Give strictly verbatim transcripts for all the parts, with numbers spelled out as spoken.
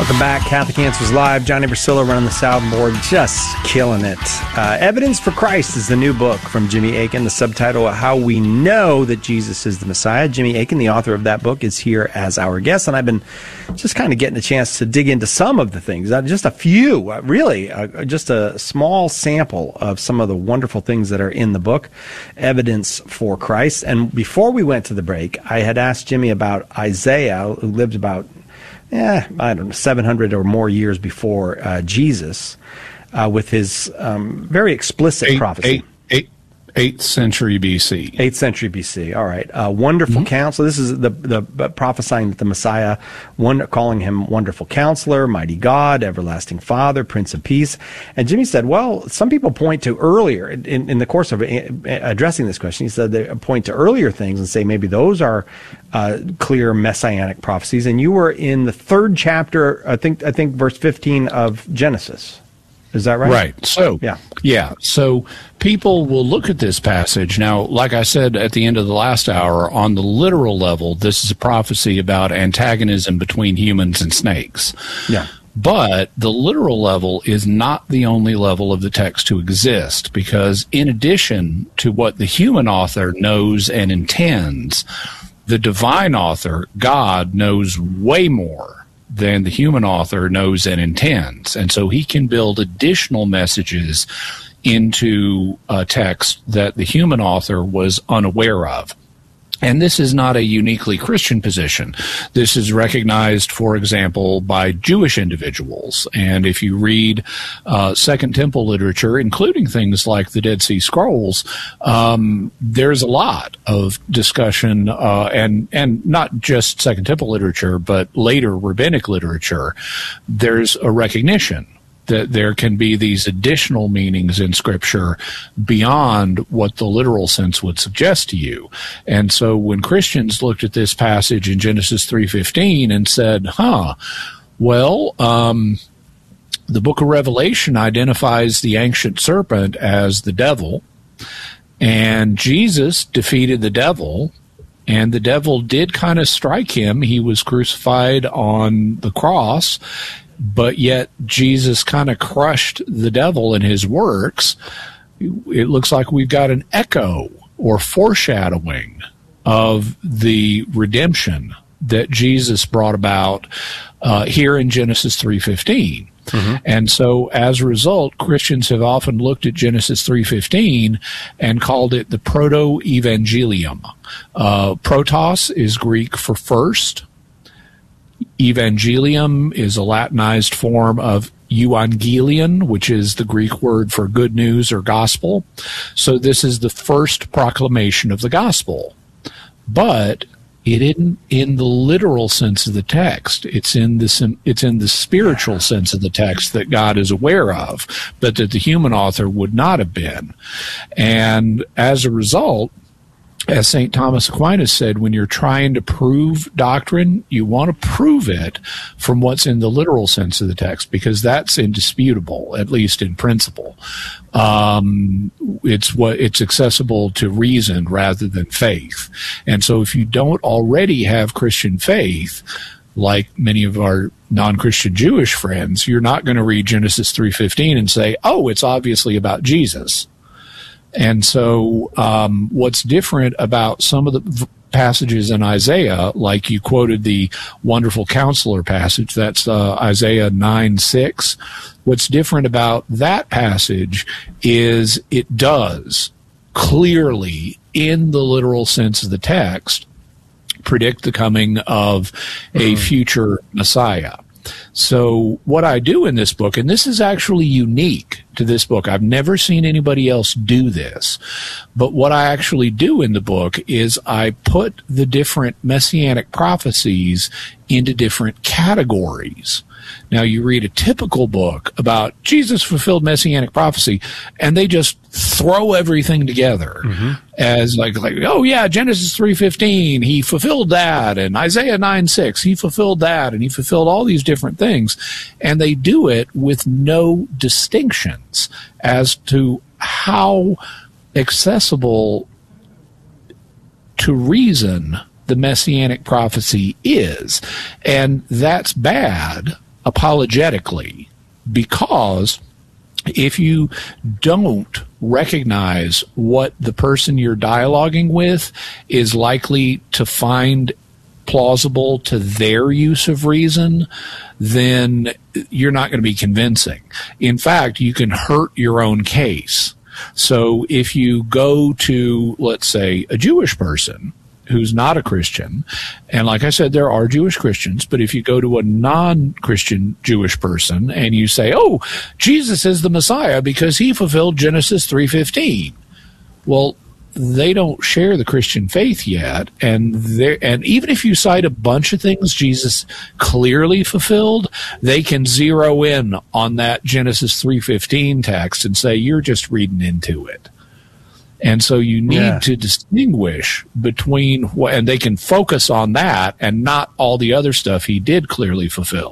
Welcome back. Catholic Answers Live. Johnny Priscilla running the soundboard, just killing it. Uh, Evidence for Christ is the new book from Jimmy Akin. The subtitle, How We Know That Jesus is the Messiah. Jimmy Akin, the author of that book, is here as our guest, and I've been just kind of getting a chance to dig into some of the things, uh, just a few, uh, really, uh, just a small sample of some of the wonderful things that are in the book, Evidence for Christ. And before we went to the break, I had asked Jimmy about Isaiah, who lived about Yeah, I don't know, seven hundred or more years before uh, Jesus, uh, with his um, very explicit eight, prophecy. Eight, eight, eighth century B C. Eighth century B C. All right. Uh, wonderful mm-hmm. Counselor. This is the the uh, prophesying that the Messiah, one calling him Wonderful Counselor, Mighty God, Everlasting Father, Prince of Peace. And Jimmy said, well, some people point to earlier in, in the course of addressing this question. He said they point to earlier things and say maybe those are Uh, clear messianic prophecies, and you were in the third chapter, I think, I think verse fifteen of Genesis. Is that right? Right. So, yeah, yeah. So people will look at this passage now. Like I said at the end of the last hour, on the literal level, this is a prophecy about antagonism between humans and snakes. Yeah. But the literal level is not the only level of the text to exist, because in addition to what the human author knows and intends, the divine author, God, knows way more than the human author knows and intends. And so he can build additional messages into a text that the human author was unaware of. And this is not a uniquely Christian position. This is recognized, for example, by Jewish individuals. And if you read uh, Second Temple literature, including things like the Dead Sea Scrolls, um, there's a lot of discussion, uh, and and not just Second Temple literature, but later rabbinic literature. There's a recognition that there can be these additional meanings in Scripture beyond what the literal sense would suggest to you. And so when Christians looked at this passage in Genesis three fifteen and said, huh, well, um, the book of Revelation identifies the ancient serpent as the devil, and Jesus defeated the devil, and the devil did kind of strike him. He was crucified on the cross, but yet Jesus kind of crushed the devil in his works. It looks like we've got an echo or foreshadowing of the redemption that Jesus brought about uh, here in Genesis three fifteen. Mm-hmm. And so as a result, Christians have often looked at Genesis three fifteen and called it the proto-evangelium. Uh, protos is Greek for first. Evangelium is a Latinized form of euangelion, which is the Greek word for good news or gospel. So this is the first proclamation of the gospel. But it isn't in the literal sense of the text. It's in the, it's in the spiritual sense of the text that God is aware of, but that the human author would not have been. And as a result, as Saint Thomas Aquinas said, when you're trying to prove doctrine, you want to prove it from what's in the literal sense of the text, because that's indisputable, at least in principle. Um, it's what it's accessible to reason rather than faith. And so if you don't already have Christian faith, like many of our non-Christian Jewish friends, you're not going to read Genesis three fifteen and say, oh, it's obviously about Jesus. And so um, what's different about some of the v- passages in Isaiah, like you quoted the Wonderful Counselor passage, that's uh, Isaiah nine six. What's different about that passage is it does clearly, in the literal sense of the text, predict the coming of a future Messiah. So what I do in this book, and this is actually unique to this book, I've never seen anybody else do this, but what I actually do in the book is I put the different messianic prophecies into different categories. Now, you read a typical book about Jesus fulfilled messianic prophecy, and they just throw everything together mm-hmm. as like, like, oh yeah, Genesis three fifteen, he fulfilled that, and Isaiah nine six, he fulfilled that, and he fulfilled all these different things, and they do it with no distinctions as to how accessible to reason the messianic prophecy is. And that's bad, apologetically, because if you don't recognize what the person you're dialoguing with is likely to find plausible to their use of reason, then you're not going to be convincing. In fact, you can hurt your own case. So if you go to, let's say, a Jewish person who's not a Christian, and like I said, there are Jewish Christians, but if you go to a non-Christian Jewish person and you say, oh, Jesus is the Messiah because he fulfilled Genesis three fifteen, well, they don't share the Christian faith yet, and and even if you cite a bunch of things Jesus clearly fulfilled, they can zero in on that Genesis three fifteen text and say you're just reading into it. And so you need yeah. to distinguish between what, and they can focus on that and not all the other stuff he did clearly fulfill.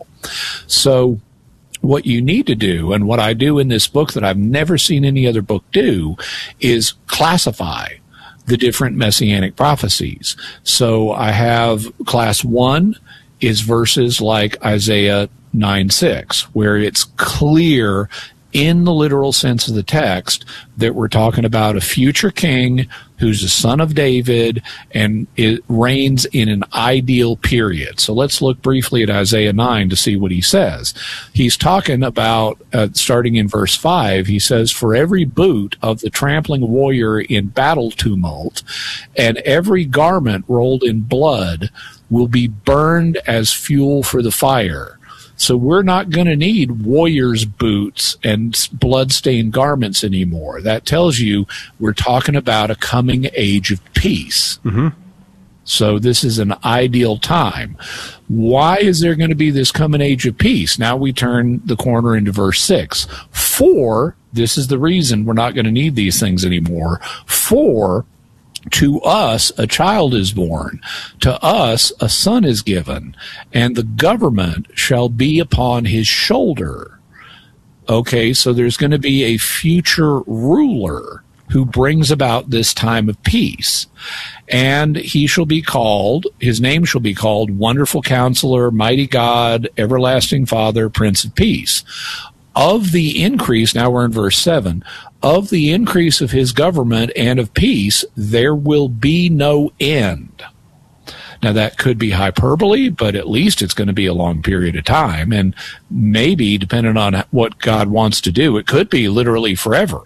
So what you need to do, and what I do in this book that I've never seen any other book do, is classify the different messianic prophecies. So I have class one is verses like Isaiah nine six, where it's clear in the literal sense of the text that we're talking about a future king who's a son of David and it reigns in an ideal period. So let's look briefly at Isaiah nine to see what he says. He's talking about, uh, starting in verse five, he says, for every boot of the trampling warrior in battle tumult and every garment rolled in blood will be burned as fuel for the fire. So we're not going to need warriors' boots and blood-stained garments anymore. That tells you we're talking about a coming age of peace. Mm-hmm. So this is an ideal time. Why is there going to be this coming age of peace? Now we turn the corner into verse six. For, this is the reason we're not going to need these things anymore, for to us a child is born, to us a son is given, and the government shall be upon his shoulder. Okay, so there's going to be a future ruler who brings about this time of peace. And he shall be called, his name shall be called Wonderful Counselor, Mighty God, Everlasting Father, Prince of Peace. Of the increase, now we're in verse seven, of the increase of his government and of peace, there will be no end. Now, that could be hyperbole, but at least it's going to be a long period of time. And maybe, depending on what God wants to do, it could be literally forever.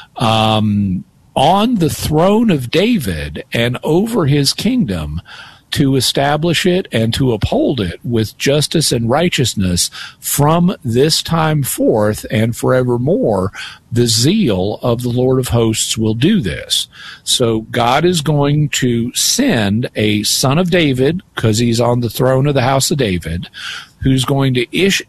Um, on the throne of David and over his kingdom, to establish it and to uphold it with justice and righteousness from this time forth and forevermore, the zeal of the Lord of hosts will do this. So God is going to send a son of David, because he's on the throne of the house of David, who's going to ish,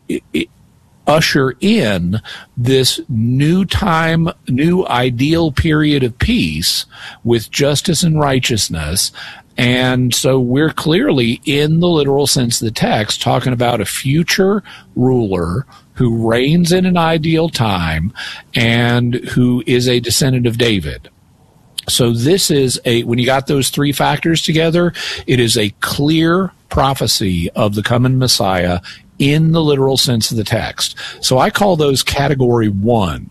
usher in this new time, new ideal period of peace with justice and righteousness. And so we're clearly, in the literal sense of the text, talking about a future ruler who reigns in an ideal time and who is a descendant of David. So this is a, when you got those three factors together, it is a clear prophecy of the coming Messiah in the literal sense of the text. So I call those category one.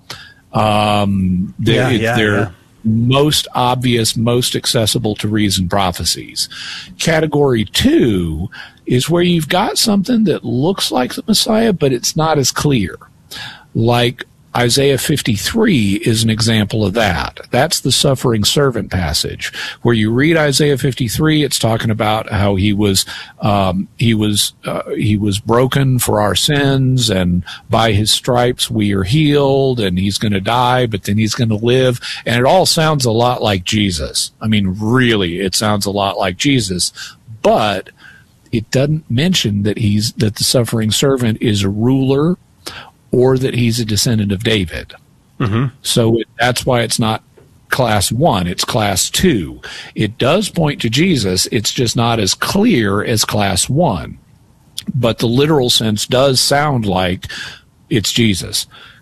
Um, they're, yeah, yeah, they're yeah. most obvious, most accessible to reason prophecies. Category two is where you've got something that looks like the Messiah, but it's not as clear. Like Isaiah fifty-three is an example of that. That's the suffering servant passage. Where you read Isaiah fifty-three, it's talking about how he was um, he was uh, he was broken for our sins, and by his stripes we are healed, and he's going to die, but then he's going to live. And it all sounds a lot like Jesus. I mean, really, it sounds a lot like Jesus, but it doesn't mention that he's that the suffering servant is a ruler, or that he's a descendant of David. Mm-hmm. So it, that's why it's not class one, it's class two. It does point to Jesus, it's just not as clear as class one. But the literal sense does sound like it's Jesus.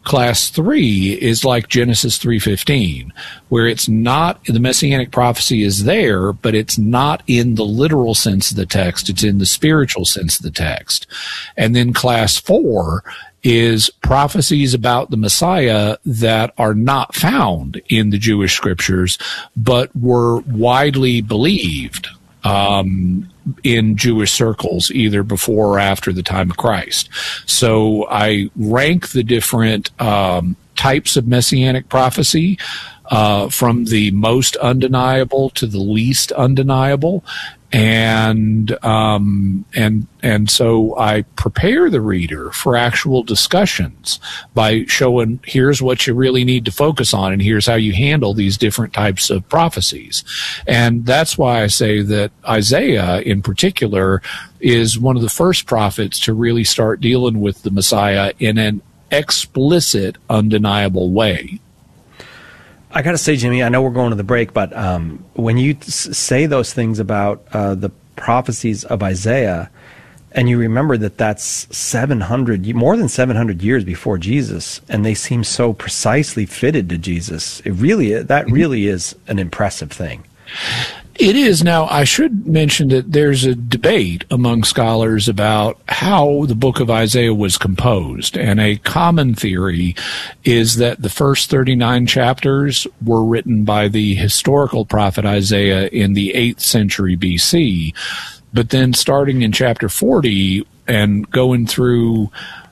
Class three is like Genesis three fifteen, where it's not, the Messianic prophecy is there, but it's not in the literal sense of the text. It's in the spiritual sense of the text. And then class four is prophecies about the Messiah that are not found in the Jewish scriptures, but were widely believed um, in Jewish circles, either before or after the time of Christ. So I rank the different um, types of messianic prophecy uh, from the most undeniable to the least undeniable. And um, and and so I prepare the reader for actual discussions by showing, here's what you really need to focus on, and here's how you handle these different types of prophecies. And that's why I say that Isaiah, in particular, is one of the first prophets to really start dealing with the Messiah in an explicit, undeniable way. I got to say, Jimmy, I know we're going to the break, but um, when you s- say those things about uh, the prophecies of Isaiah, and you remember that that's seven hundred, more than seven hundred years before Jesus, and they seem so precisely fitted to Jesus, it really, that really is an impressive thing. It is. Now, I should mention that there's a debate among scholars about how the book of Isaiah was composed, and a common theory is that the first thirty-nine chapters were written by the historical prophet Isaiah in the eighth century B C, but then starting in chapter forty and going through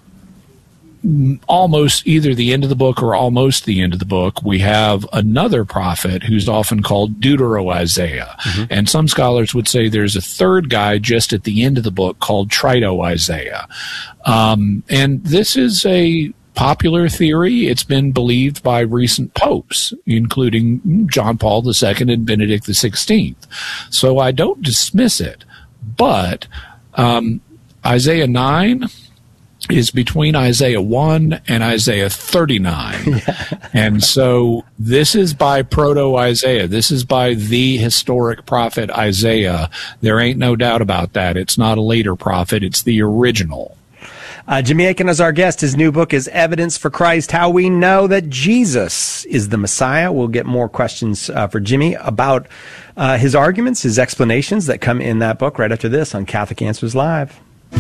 almost either the end of the book or almost the end of the book, we have another prophet who's often called Deutero-Isaiah. Mm-hmm. And some scholars would say there's a third guy just at the end of the book called Trito-Isaiah. Um, and this is a popular theory. It's been believed by recent popes, including John Paul the Second and Benedict the Sixteenth. So I don't dismiss it. But um, Isaiah nine is between Isaiah one and Isaiah thirty-nine. Yeah. And so this is by proto-Isaiah. This is by the historic prophet Isaiah. There ain't no doubt about that. It's not a later prophet. It's the original. Uh, Jimmy Akin is our guest. His new book is Evidence for Christ, How We Know That Jesus is the Messiah. We'll get more questions uh, for Jimmy about uh, his arguments, his explanations that come in that book right after this on Catholic Answers Live.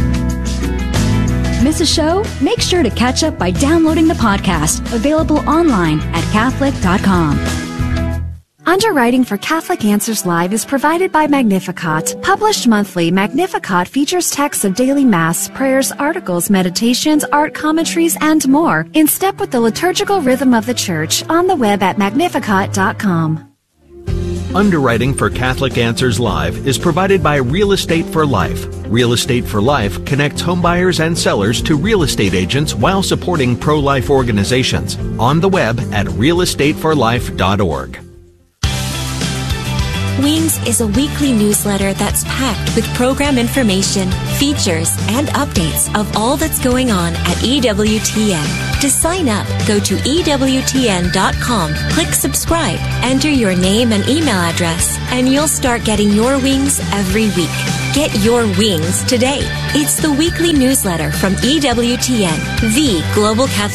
Miss a show? Make sure to catch up by downloading the podcast, available online at Catholic dot com. Underwriting for Catholic Answers Live is provided by Magnificat. Published monthly, Magnificat features texts of daily Mass, prayers, articles, meditations, art commentaries, and more, in step with the liturgical rhythm of the Church, on the web at Magnificat dot com. Underwriting for Catholic Answers Live is provided by Real Estate for Life. Real Estate for Life connects homebuyers and sellers to real estate agents while supporting pro-life organizations. On the web at real estate for life dot org. Wings is a weekly newsletter that's packed with program information, features, and updates of all that's going on at E W T N. To sign up, go to E W T N dot com, click subscribe, enter your name and email address, and you'll start getting your wings every week. Get your wings today. It's the weekly newsletter from E W T N, the Global Catholic